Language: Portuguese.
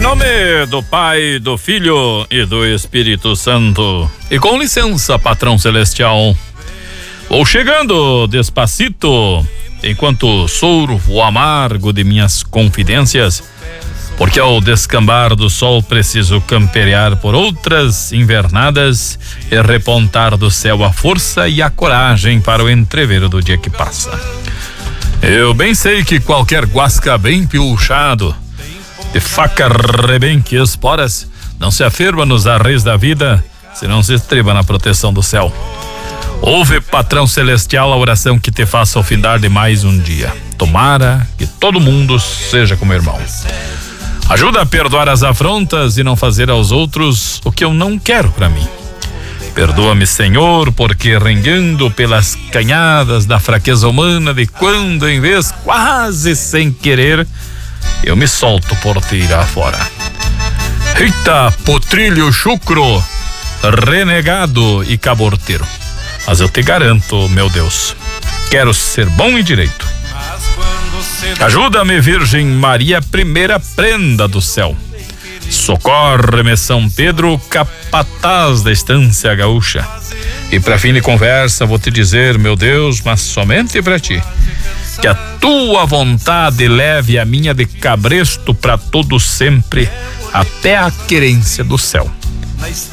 nome do Pai, do Filho e do Espírito Santo. E com licença, patrão celestial, vou chegando despacito, enquanto sorvo o amargo de minhas confidências, porque ao descambar do sol preciso camperear por outras invernadas e repontar do céu a força e a coragem para o entreveiro do dia que passa. Eu bem sei que qualquer guasca bem pilchado, de faca rebenque esporas, não se afirma nos arreios da vida, se não se estriba na proteção do céu. Ouve, patrão celestial, a oração que te faça ao findar de mais um dia. Tomara que todo mundo seja como irmão. Ajuda a perdoar as afrontas e não fazer aos outros o que eu não quero para mim. Perdoa-me, Senhor, porque rengando pelas canhadas da fraqueza humana, de quando em vez, quase sem querer, eu me solto por tirar fora. Eita, potrilho chucro, renegado e caborteiro. Mas eu te garanto, meu Deus, quero ser bom e direito. Ajuda-me, Virgem Maria, primeira prenda do céu. Socorre-me, São Pedro, capataz da estância gaúcha. E para fim de conversa vou te dizer, meu Deus, mas somente para ti, que a tua vontade leve a minha de cabresto para todo sempre, até a querência do céu.